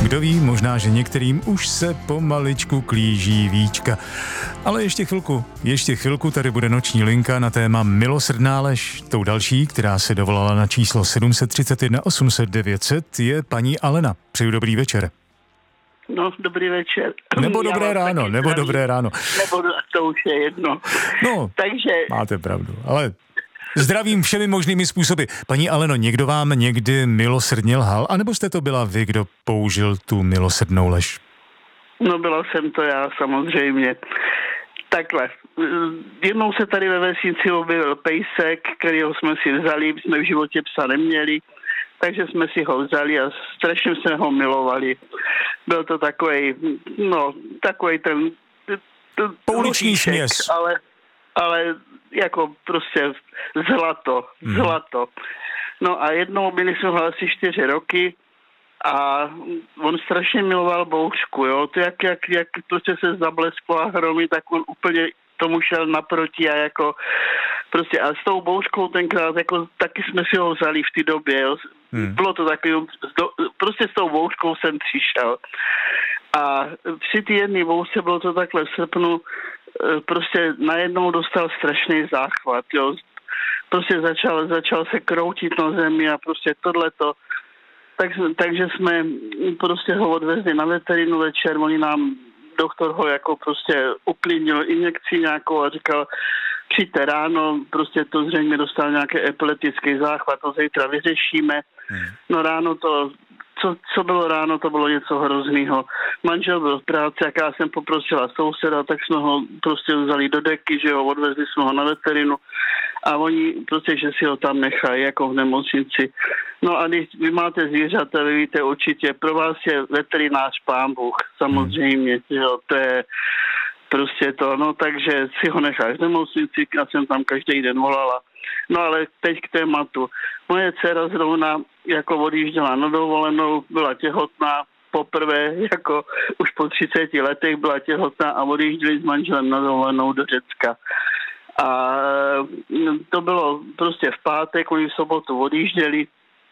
Kdo ví, možná, že některým už se pomaličku klíží víčka. Ale ještě chvilku tady bude noční linka na téma milosrdná lež. Tou další, která se dovolala na číslo 731 800 900, je paní Alena. Přeju dobrý večer. No, dobrý večer. Nebo dobré ráno. Nebo to už je jedno. No, takže máte pravdu, ale zdravím všemi možnými způsoby. Paní Aleno, někdo vám někdy milosrdně lhal, anebo jste to byla vy, kdo použil tu milosrdnou lež? No, byla jsem to já, samozřejmě. Takhle, jednou se tady ve vesnici objevil pejsek, kterýho jsme si vzali, jsme v životě psa neměli, takže jsme si ho vzali a strašně jsme ho milovali. Byl to takovej ten pouliční směs. Ale jako prostě zlato. No a jednou byli jsme asi 4 roky a on strašně miloval bouřku, jo. To jak prostě se zablesklo a hromy, tak on úplně tomu šel naproti a jako prostě a s tou bouřkou tenkrát jako taky jsme si ho vzali v té době, jo. Bylo to takový, prostě s tou bouřkou jsem přišel. A při té jedné bouřce bylo to takhle v srpnu, prostě najednou dostal strašný záchvat, jo. Prostě začal se kroutit na zemi a prostě tohleto. Takže jsme prostě ho odvezli na veterinu večer, doktor ho jako prostě uklidnil injekci nějakou a říkal, přijďte ráno, prostě to zřejmě dostal nějaký epileptický záchvat, to zítra vyřešíme. No ráno co bylo ráno, to bylo něco hroznýho. Manžel byl v práci, jak já jsem poprosila souseda, tak jsme ho prostě vzali do deky, že ho odvezli jsme ho na veterinu a oni prostě, že si ho tam nechají, jako v nemocnici. No a když vy máte zvířata, vy víte určitě, pro vás je veterinář Pán Bůh, samozřejmě, jo, to je prostě to, no takže si ho necháš v nemocnici, já jsem tam každý den volala. No ale teď k tématu. Moje dcera zrovna jako odjížděla na dovolenou, byla těhotná, poprvé jako už po 30 letech byla těhotná a odjížděli s manželem na dovolenou do Řecka. A to bylo prostě v pátek, oni v sobotu odjížděli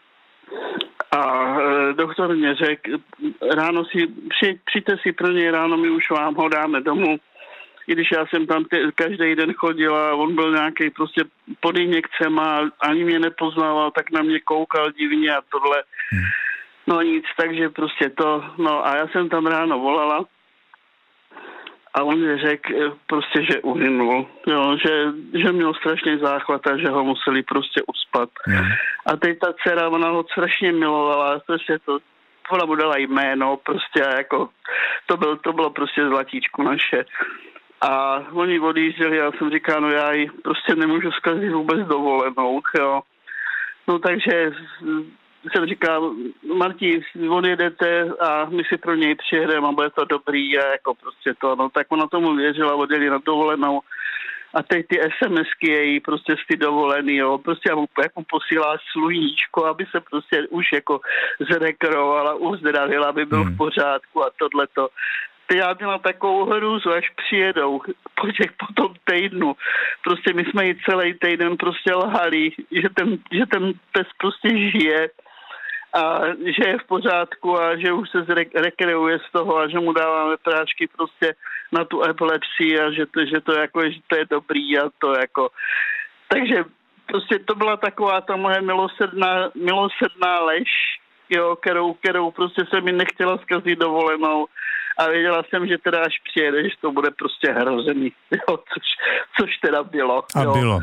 a doktor mě řekl, ráno přijďte si pro něj ráno, my už vám ho dáme domů. I když já jsem tam každý den chodil a on byl nějaký prostě pod injekcema, ani mě nepoznával, tak na mě koukal divně a tohle. No nic, takže prostě to, no a já jsem tam ráno volala a on mi řekl prostě, že uhynul, jo, že měl strašný záchvat a že ho museli prostě uspat. A teď ta dcera, ona ho strašně milovala, prostě ona mu dala jméno, prostě jako, to bylo prostě zlatíčko naše. A oni odjížděli a já jsem říkal, no já ji prostě nemůžu zkazit vůbec dovolenou, jo. No takže jsem říkal, Marti, odjedete a my si pro něj přijedeme a bude to dobrý a jako prostě to, no tak ona tomu věřila, odjeli na dovolenou a teď ty SMSky její prostě z ty dovolený, jo, prostě jak mu posílá sluníčko, aby se prostě už jako zrekreovala, uzdravila, aby byl v pořádku a tohleto. Já měla takovou hrůzu, až přijedou po tom týdnu. Prostě my jsme jí celý týden prostě lhali, že ten pes prostě žije a že je v pořádku a že už se rekreuje z toho a že mu dáváme prášky prostě na tu epilepsii a že to je dobrý a to jako. Takže prostě to byla taková ta moje milosrdná lež, jo, kterou prostě se mi nechtěla zkazit dovolenou. A věděla jsem, že teda až přijede, že to bude prostě hrozený, jo, což teda bylo. A jo.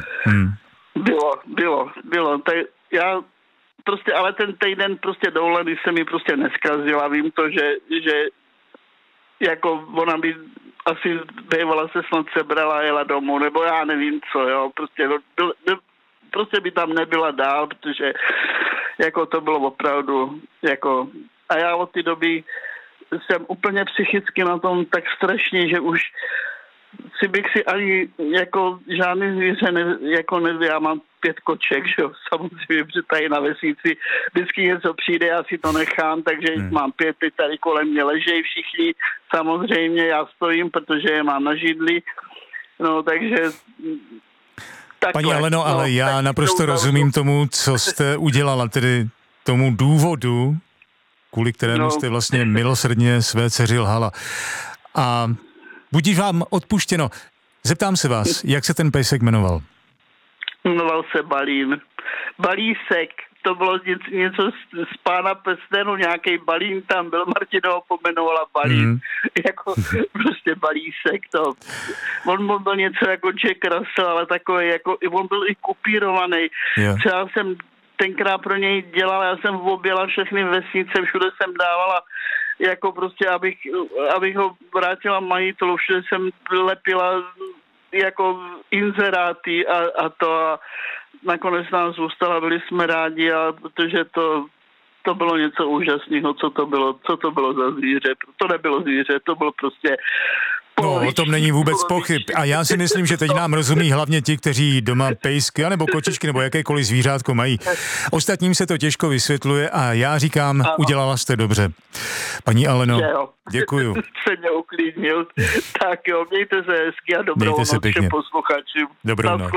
Bylo. Tak já prostě, ale ten týden prostě dovolený se mi prostě neskazila. Vím to, že jako ona by asi bývala se snad sebrala a jela domů, nebo já nevím co, jo, prostě by tam nebyla dál, protože jako to bylo opravdu, jako, a já od té doby jsem úplně psychicky na tom tak strašně, že už bych si ani jako žádný zvíře já mám 5 koček, že jo, samozřejmě, že tady na vesnici vždycky něco přijde, já si to nechám, takže mám 5, teď tady kolem mě ležejí všichni, samozřejmě já stojím, protože je mám na židli, no takže takhle. Paní Aleno, ale já naprosto rozumím tomu, co jste udělala, tedy tomu důvodu, kvůli kterému jste vlastně milosrdně své dceři lhala. A budíš vám odpuštěno. Zeptám se vás, jak se ten pejsek jmenoval? Jmenoval se Balín. Balísek, to bylo něco z Pána prstenů, nějaký Balín tam byl, Martina ho pomenovala Balín. Jako prostě Balísek to. On byl něco jako Jack Russell, ale takový, jako, on byl i kupírovaný. Třeba jsem tenkrát pro něj dělal, já jsem objela všechny vesnice, všude jsem dávala jako prostě, abych ho vrátila majitelu, všude jsem lepila jako inzeráty a to a nakonec nám zůstala, byli jsme rádi, protože to bylo něco úžasného, co to bylo za zvíře. To nebylo zvíře, to bylo prostě No, o tom není vůbec pochyb. A já si myslím, že teď nám rozumí hlavně ti, kteří doma pejsky, anebo kočičky, nebo jakékoliv zvířátko mají. Ostatním se to těžko vysvětluje a já říkám, udělala jste dobře. Paní Aleno, děkuju. Se mě uklidnil. Tak jo, mějte se hezky a dobrou noc všem posluchačům. Dobrou noc.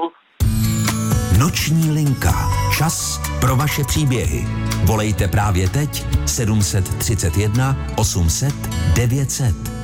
Noční linka. Čas pro vaše příběhy. Volejte právě teď 731 800 900.